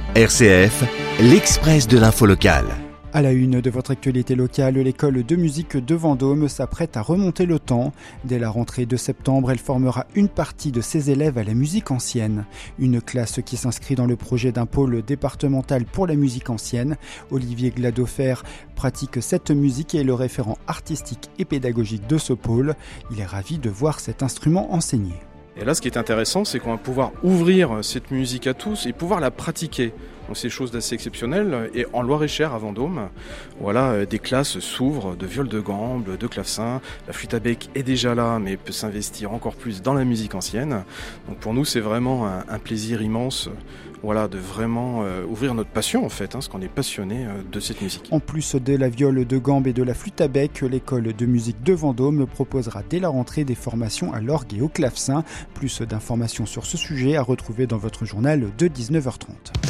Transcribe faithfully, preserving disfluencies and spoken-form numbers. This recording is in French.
R C F, l'Express de l'info locale. À la une de votre actualité locale, l'école de musique de Vendôme s'apprête à remonter le temps. Dès la rentrée de septembre, elle formera une partie de ses élèves à la musique ancienne. Une classe qui s'inscrit dans le projet d'un pôle départemental pour la musique ancienne. Olivier Gladofer pratique cette musique et est le référent artistique et pédagogique de ce pôle. Il est ravi de voir cet instrument enseigné. Et là, ce qui est intéressant, c'est qu'on va pouvoir ouvrir cette musique à tous et pouvoir la pratiquer. Donc c'est des choses d'assez exceptionnelles. Et en Loir-et-Cher, à Vendôme, voilà, des classes s'ouvrent de viol de gambe, de clavecin. La flûte à bec est déjà là, mais peut s'investir encore plus dans la musique ancienne. Donc pour nous, c'est vraiment un, un plaisir immense, voilà, de vraiment euh, ouvrir notre passion, en fait, hein, parce qu'on est passionné euh, de cette musique. En plus de la viole de gambe et de la flûte à bec, l'école de musique de Vendôme proposera dès la rentrée des formations à l'orgue et au clavecin. Plus d'informations sur ce sujet à retrouver dans votre journal de dix-neuf heures trente.